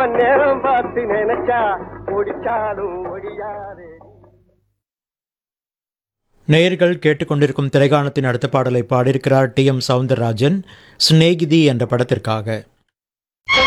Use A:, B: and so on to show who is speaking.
A: அவன் நேரம் பார்த்து நினைச்சா ஓடிச்சாலும் ஓடியாரே.
B: நேயர்கள் கேட்டுக்கொண்டிருக்கும் திரைகாணத்தின் அடுத்த பாடலை பாடியிருக்கிறார் டி எம் சவுந்தரராஜன், சிநேகிதி என்ற படத்திற்காக.